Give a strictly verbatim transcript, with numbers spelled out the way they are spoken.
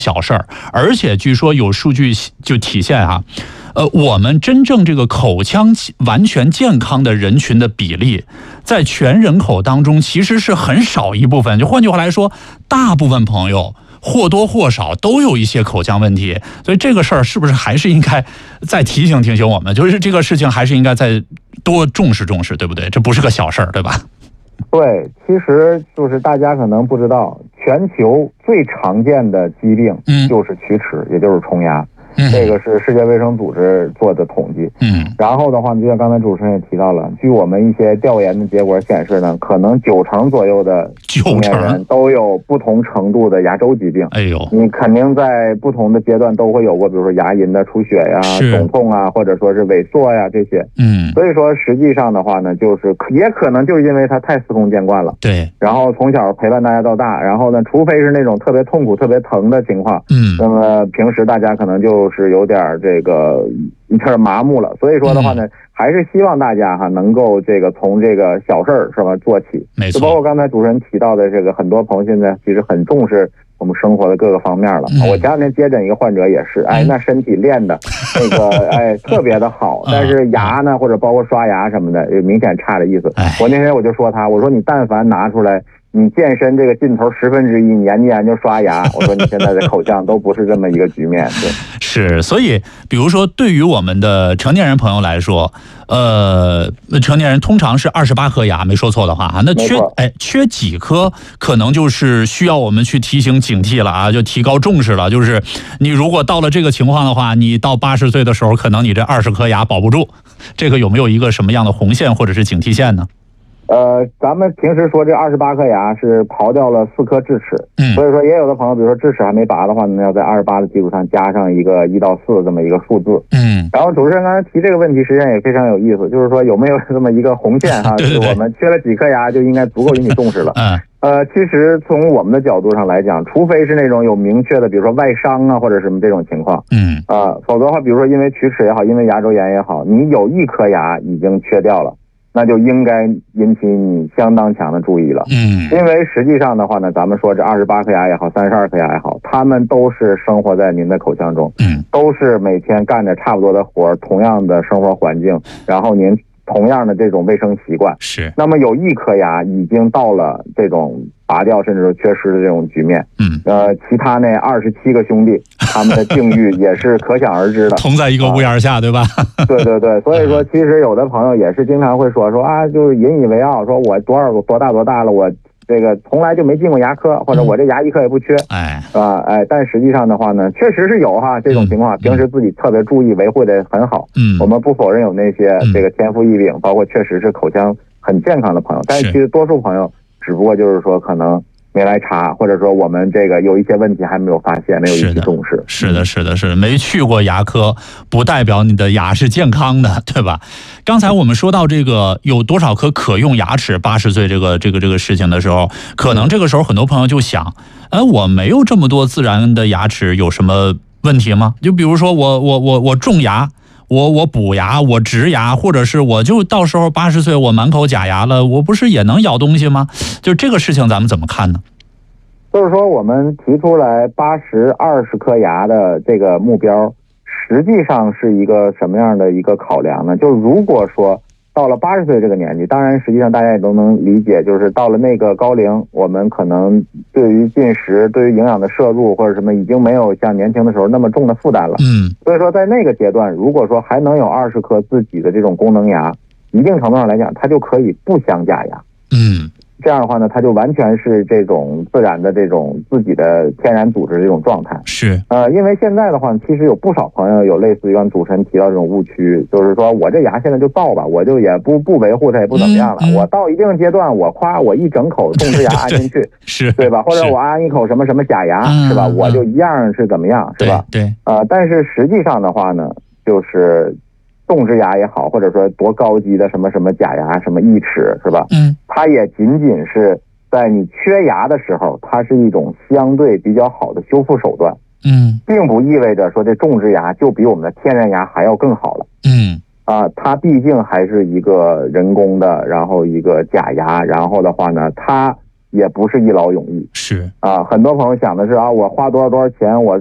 小事儿，而且据说有数据就体现啊，呃，我们真正这个口腔完全健康的人群的比例，在全人口当中其实是很少一部分。就换句话来说，大部分朋友或多或少都有一些口腔问题，所以这个事儿是不是还是应该再提醒提醒我们？就是这个事情还是应该再多重视重视，对不对？这不是个小事儿，对吧？ 对，其实就是大家可能不知道，全球最常见的疾病就是龋齿，嗯、也就是虫牙。嗯、这个是世界卫生组织做的统计。嗯，然后的话，就像刚才主持人也提到了，据我们一些调研的结果显示呢，可能九成左右的成年人都有不同程度的牙周疾病。哎呦，你肯定在不同的阶段都会有过，比如说牙龈的出血呀、肿痛啊，或者说是萎缩呀这些。嗯，所以说实际上的话呢，就是也可能就是因为它太司空见惯了。对，然后从小陪伴大家到大，然后呢，除非是那种特别痛苦、特别疼的情况，嗯，那么平时大家可能就。就是有点这个一点麻木了，所以说的话呢，嗯、还是希望大家哈能够这个从这个小事儿是吧做起。没错，就包括刚才主持人提到的这个，很多朋友现在其实很重视我们生活的各个方面了。嗯、我前两天接诊一个患者也是，哎，那身体练的那个哎特别的好，但是牙呢或者包括刷牙什么的，明显差的意思。我那天我就说他，我说你但凡拿出来。你健身这个劲头十分之一，你研究研究刷牙，我说你现在的口腔都不是这么一个局面。对， 是，所以比如说对于我们的成年人朋友来说，呃，成年人通常是二十八颗牙，没说错的话哈，那缺哎缺几颗，可能就是需要我们去提醒警惕了啊，就提高重视了。就是你如果到了这个情况的话，你到八十岁的时候，可能你这二十颗牙保不住，这个有没有一个什么样的红线或者是警惕线呢？ 呃，咱们平时说这二十八颗牙是刨掉了四颗智齿，嗯，所以说也有的朋友，比如说智齿还没拔的话呢，要在二十八的基础上加上一个一到四这么一个数字，嗯。然后主持人刚才提这个问题，实际上也非常有意思，就是说有没有这么一个红线哈，就是我们缺了几颗牙就应该足够引起重视了。嗯。呃，其实从我们的角度上来讲，除非是那种有明确的，比如说外伤啊或者什么这种情况，嗯，啊、呃，否则的话，比如说因为龋齿也好，因为牙周炎也好，你有一颗牙已经缺掉了。那就应该引起你相当强的注意了，嗯，因为实际上的话呢，咱们说这二十八颗牙也好，三十二颗牙也好，他们都是生活在您的口腔中，嗯，都是每天干着差不多的活，同样的生活环境，然后您同样的这种卫生习惯，是。那么有一颗牙已经到了这种拔掉甚至是缺失的这种局面，嗯，呃，其他那二十七个兄弟，他们的境遇也是可想而知的， 同在一个屋檐下，啊、对吧？ 对对对，所以说，其实有的朋友也是经常会说说啊，就是引以为傲，说我多少多大多大了，我这个从来就没进过牙科，或者我这牙一颗也不缺，哎，啊哎，但实际上的话呢，确实是有哈这种情况，平时自己特别注意维护的很好，嗯，我们不否认有那些这个天赋异禀，包括确实是口腔很健康的朋友，但是其实多数朋友只不过就是说可能。没来查，或者说我们这个有一些问题还没有发现，没有引起重视。 是的，是的，是的，没去过牙科，不代表你的牙是健康的，对吧？刚才我们说到这个有多少颗可用牙齿，八十岁这个这个这个事情的时候，可能这个时候很多朋友就想，哎，我没有这么多自然的牙齿，有什么问题吗？就比如说我我我我种牙。我我补牙，我植牙，或者是我就到时候八十岁我满口假牙了，我不是也能咬东西吗？就这个事情咱们怎么看呢？ 就是说我们提出来八十二十颗牙的这个目标，实际上是一个什么样的一个考量呢？就是如果说到了八十岁这个年纪，当然实际上大家也都能理解，就是到了那个高龄，我们可能对于进食、对于营养的摄入或者什么，已经没有像年轻的时候那么重的负担了。嗯，所以说在那个阶段，如果说还能有二十颗自己的这种功能牙，一定程度上来讲，它就可以不镶假牙。嗯。这样的话呢，它就完全是这种自然的这种自己的天然组织的这种状态。是，呃，因为现在的话，其实有不少朋友有类似于刚主持人提到这种误区，就是说我这牙现在就造吧，我就也不不维护它，也不怎么样了。嗯嗯、我到一定阶段，我夸我一整口种植牙安进去，是对吧？或者我安一口什么什么假牙，是吧？我就一样是怎么样，是吧？对，啊、呃，但是实际上的话呢，就是种植牙也好，或者说多高级的什么什么假牙、什么义齿，是吧？嗯，它也仅仅是在你缺牙的时候，它是一种相对比较好的修复手段。嗯，并不意味着说这种植牙就比我们的天然牙还要更好了。嗯，啊，它毕竟还是一个人工的，然后一个假牙，然后的话呢，它也不是一劳永逸。 是啊，很多朋友想的是啊，我花多少多少钱，我